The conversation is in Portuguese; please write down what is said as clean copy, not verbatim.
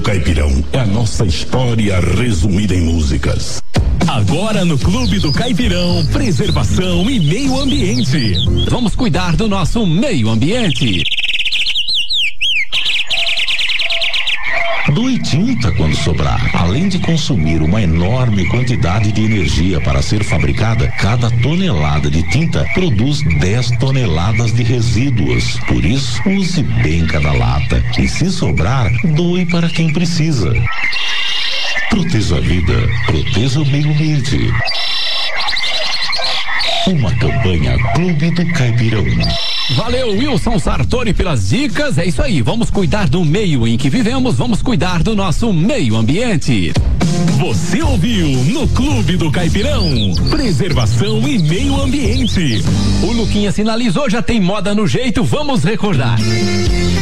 Caipirão é a nossa história resumida em músicas. Agora no Clube do Caipirão, preservação e meio ambiente. Vamos cuidar do nosso meio ambiente. Doe tinta quando sobrar. Além de consumir uma enorme quantidade de energia para ser fabricada, cada tonelada de tinta produz 10 toneladas de resíduos. Por isso, use bem cada lata e, se sobrar, doe para quem precisa. Proteja a vida, proteja o meio ambiente. Uma campanha Clube do Caipirão. Valeu, Wilson Sartori, pelas dicas. É isso aí, vamos cuidar do meio em que vivemos, vamos cuidar do nosso meio ambiente. Você ouviu no Clube do Caipirão, preservação e meio ambiente. O Luquinha sinalizou, já tem moda no jeito, vamos recordar.